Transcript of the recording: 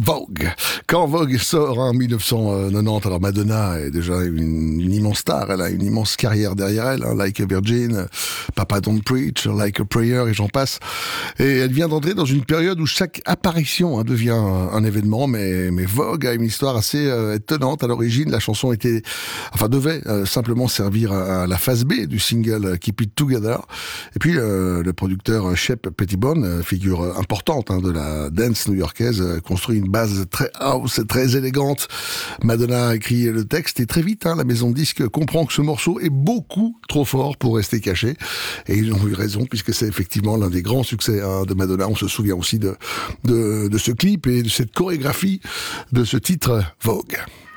Vogue. Quand Vogue sort en 1990, alors Madonna est déjà une immense star, elle a une immense carrière derrière elle, hein, Like a Virgin, Papa Don't Preach, Like a Prayer et j'en passe. Et elle vient d'entrer dans une période où chaque apparition devient un événement, mais Vogue a une histoire assez étonnante. À l'origine, la chanson devait simplement servir à la phase B du single Keep It Together. Et puis le producteur Shep Pettibone, figure importante de la dance new-yorkaise, construit une base très house, très élégante. Madonna a écrit le texte et très vite, la maison de disques comprend que ce morceau est beaucoup trop fort pour rester caché. Et ils ont eu raison puisque c'est effectivement l'un des grands succès de Madonna. On se souvient aussi de ce clip et de cette chorégraphie de ce titre Vogue.